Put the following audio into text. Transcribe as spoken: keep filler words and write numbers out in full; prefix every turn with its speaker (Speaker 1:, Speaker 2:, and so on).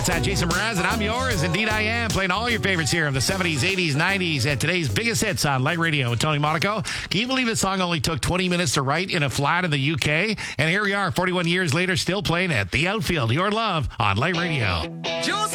Speaker 1: It's uh, Jason Mraz, and I'm yours. Indeed, I am. Playing all your favorites here of the seventies, eighties, nineties, and today's biggest hits on Light Radio with Tony Monaco. Can you believe this song only took twenty minutes to write in a flat in the U K? And here we are, forty-one years later, still playing it. The Outfield, Your Love on Light Radio.